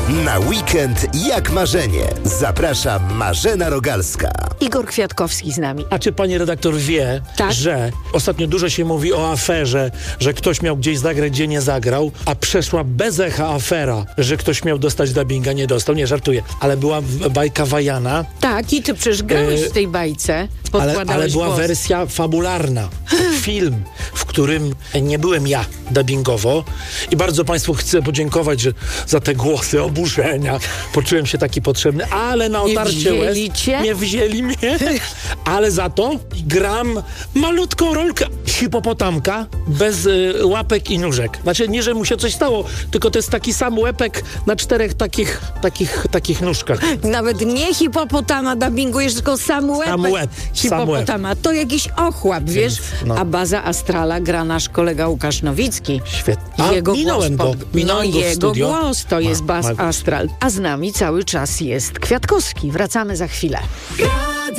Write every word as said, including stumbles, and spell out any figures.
Na weekend jak marzenie. Zaprasza Marzena Rogalska. Igor Kwiatkowski z nami. A czy pani redaktor wie, tak? że ostatnio dużo się mówi o aferze, że ktoś miał gdzieś zagrać, gdzie nie zagrał, a przeszła bez echa afera, że ktoś miał dostać dubbinga, nie dostał. Nie, żartuję. Ale była bajka Wajana. Tak, i ty przecież grałeś e... w tej bajce. Ale, ale była głos. wersja fabularna. Film, w którym nie byłem ja dubbingowo. I bardzo państwu chcę podziękować, że za te głosy oburzenia. Poczułem się taki potrzebny, ale na otarcie łez nie wzięli mnie. Ale za to gram malutką rolkę hipopotamka bez y, łapek i nóżek. Znaczy nie, że mu się coś stało, tylko to jest taki sam łepek na czterech takich, takich, takich nóżkach. Nawet nie hipopotama dubbingujesz, tylko sam łeb. Sam łeb. Hipopotama. To jakiś ochłap, wiesz? Więc, no. A Baza Astrala gra nasz kolega Łukasz Nowicki. Świetnie. A, jego minąłem głos, go. Minąłem no go w jego studio. głos to jest ma, Baz ma Astral. A z nami cały czas jest Kwiatkowski. Wracamy za chwilę.